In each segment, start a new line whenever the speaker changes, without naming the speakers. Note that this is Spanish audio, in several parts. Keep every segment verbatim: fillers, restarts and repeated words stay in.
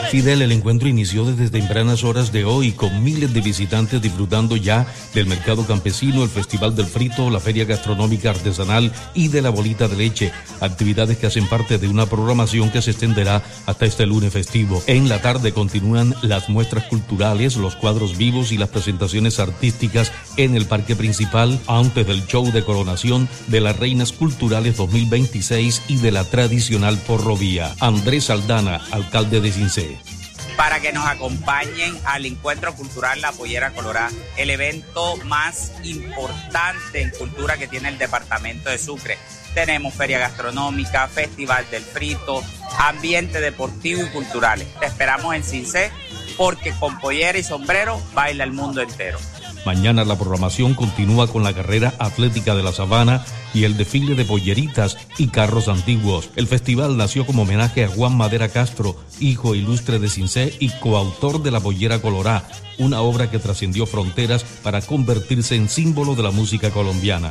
Fidel, el encuentro inició desde tempranas horas de hoy con miles de visitantes disfrutando ya del mercado campesino, el Festival del Frito, la feria gastronómica artesanal y de la bolita de leche, actividades que hacen parte de una programación que se extenderá hasta este lunes festivo. En la tarde continúan las muestras culturales, los cuadros vivos y las presentaciones artísticas en el parque principal antes del show de coronación de las Reinas Culturales dos mil veintiséis y de la tradicional porrovía. Andrés Aldana, alcalde de Cincé.
Para que nos acompañen al Encuentro Cultural La Pollera Colorada, el evento más importante en cultura que tiene el departamento de Sucre. Tenemos feria gastronómica, festival del frito, ambiente deportivo y culturales. Te esperamos en Cincé porque con pollera y sombrero baila el mundo entero.
Mañana la programación continúa con la carrera atlética de la Sabana y el desfile de polleritas y carros antiguos. El festival nació como homenaje a Juan Madera Castro, hijo ilustre de Cincé y coautor de La Pollera Colorá, una obra que trascendió fronteras para convertirse en símbolo de la música colombiana.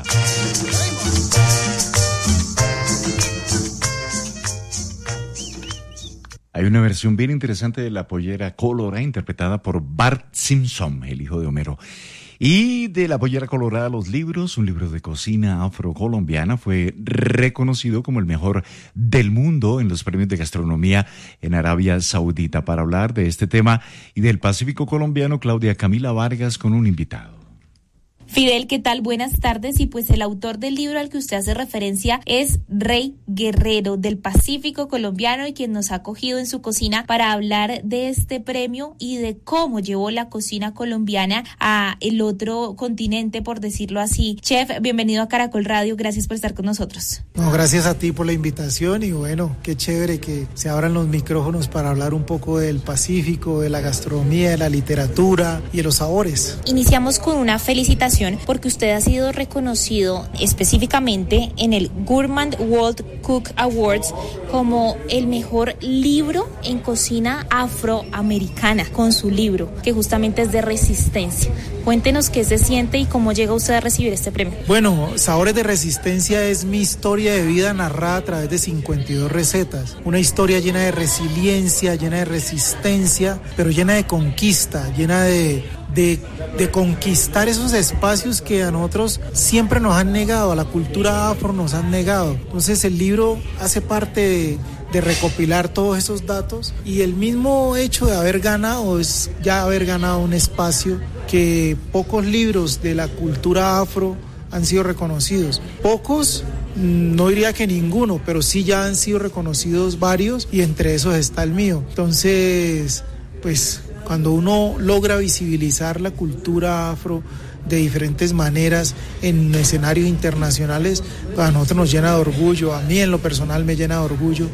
Hay una versión bien interesante de La Pollera Colorá interpretada por Bart Simpson, el hijo de Homero. Y de La Pollera Colorada, los libros, un libro de cocina afrocolombiana, fue reconocido como el mejor del mundo en los premios de gastronomía en Arabia Saudita. Para hablar de este tema y del Pacífico colombiano, Claudia Camila Vargas con un invitado.
Fidel, ¿qué tal? Buenas tardes. Y pues el autor del libro al que usted hace referencia es Rey Guerrero, del Pacífico colombiano, y quien nos ha acogido en su cocina para hablar de este premio y de cómo llevó la cocina colombiana a el otro continente, por decirlo así. Chef, bienvenido a Caracol Radio, gracias por estar con nosotros.
No, gracias a ti por la invitación y bueno, qué chévere que se abran los micrófonos para hablar un poco del Pacífico, de la gastronomía, de la literatura y de los sabores.
Iniciamos con una felicitación porque usted ha sido reconocido específicamente en el Gourmand World Cook Awards como el mejor libro en cocina afroamericana, con su libro, que justamente es de resistencia. Cuéntenos qué se siente y cómo llega usted a recibir este premio.
Bueno, Sabores de Resistencia es mi historia de vida narrada a través de cincuenta y dos recetas. Una historia llena de resiliencia, llena de resistencia, pero llena de conquista, llena de... De, de conquistar esos espacios que a nosotros siempre nos han negado, a la cultura afro nos han negado. Entonces el libro hace parte de, de recopilar todos esos datos y el mismo hecho de haber ganado es ya haber ganado un espacio que pocos libros de la cultura afro han sido reconocidos. Pocos, no diría que ninguno, pero sí ya han sido reconocidos varios y entre esos está el mío. Entonces, pues... Cuando uno logra visibilizar la cultura afro de diferentes maneras en escenarios internacionales, a nosotros nos llena de orgullo, a mí en lo personal me llena de orgullo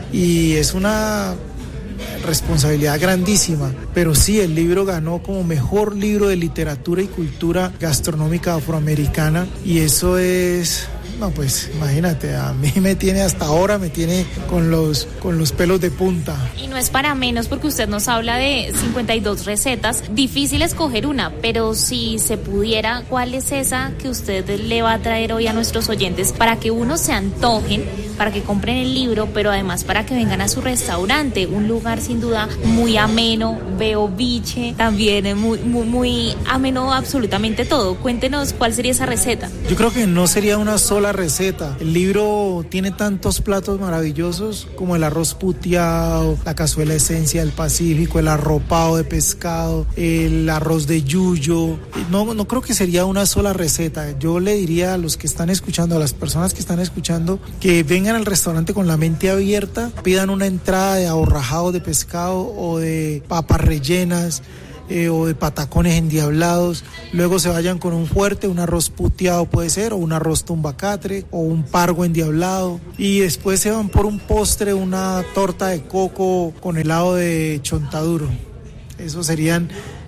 y es una responsabilidad grandísima. Pero sí, el libro ganó como mejor libro de literatura y cultura gastronómica afroamericana y eso es... No, pues imagínate, a mí me tiene hasta ahora, me tiene con los, con los pelos de punta.
Y no es para menos porque usted nos habla de cincuenta y dos recetas, difícil escoger una, pero si se pudiera, ¿cuál es esa que usted le va a traer hoy a nuestros oyentes para que uno se antojen, para que compren el libro, pero además para que vengan a su restaurante? Un lugar sin duda muy ameno, veo biche, también muy, muy, muy ameno absolutamente todo. Cuéntenos cuál sería esa receta.
Yo creo que no sería una sola receta. El libro tiene tantos platos maravillosos como el arroz puteado, la cazuela esencia del Pacífico, el arropado de pescado, el arroz de yuyo. No, no creo que sería una sola receta. Yo le diría a los que están escuchando, a las personas que están escuchando, que vengan al restaurante con la mente abierta, pidan una entrada de aborrajado de pescado o de papas rellenas, Eh, o de patacones endiablados, luego se vayan con un fuerte, un arroz puteado puede ser, o un arroz tumbacatre, o un pargo endiablado, y después se van por un postre, una torta de coco con helado de chontaduro. Esos serían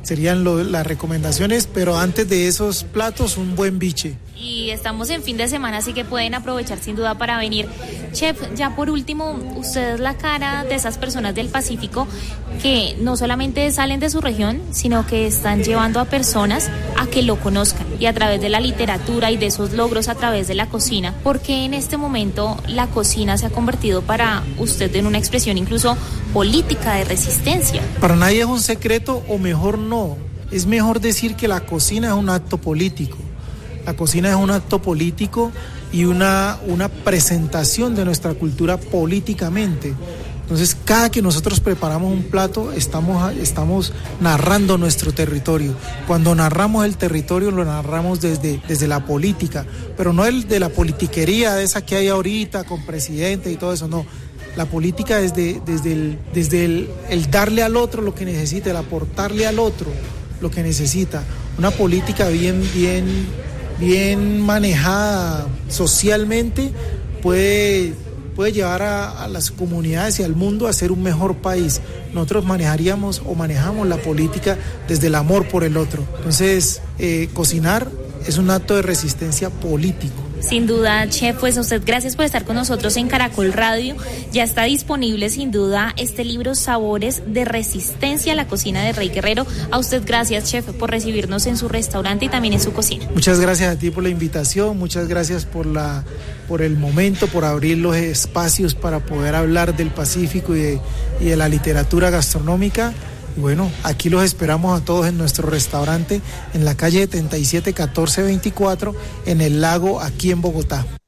serían lo, las recomendaciones, pero antes de esos platos, un buen biche.
Y estamos en fin de semana, así que pueden aprovechar sin duda para venir. Chef, ya por último, usted es la cara de esas personas del Pacífico que no solamente salen de su región, sino que están llevando a personas a que lo conozcan, y a través de la literatura y de esos logros a través de la cocina. ¿Por qué en este momento la cocina se ha convertido para usted en una expresión incluso política de resistencia?
Para nadie es un secreto, o mejor no, es mejor decir que la cocina es un acto político. La cocina es un acto político y una, una presentación de nuestra cultura políticamente. Entonces, cada que nosotros preparamos un plato, estamos, estamos narrando nuestro territorio. Cuando narramos el territorio, lo narramos desde, desde la política, pero no el de la politiquería, de esa que hay ahorita con presidente y todo eso, no. La política desde, desde, el, desde el, el darle al otro lo que necesita, el aportarle al otro lo que necesita. Una política bien, bien, bien manejada socialmente puede... puede llevar a, a las comunidades y al mundo a ser un mejor país. Nosotros manejaríamos o manejamos la política desde el amor por el otro. Entonces, eh, cocinar es un acto de resistencia político.
Sin duda, chef, pues a usted gracias por estar con nosotros en Caracol Radio. Ya está disponible sin duda este libro Sabores de Resistencia a la Cocina de Rey Guerrero. A usted gracias, chef, por recibirnos en su restaurante y también en su cocina.
Muchas gracias a ti por la invitación, muchas gracias por la por el momento, por abrir los espacios para poder hablar del Pacífico y de, y de la literatura gastronómica. Y bueno, aquí los esperamos a todos en nuestro restaurante en la calle setenta y siete catorce veinticuatro en el Lago, aquí en Bogotá.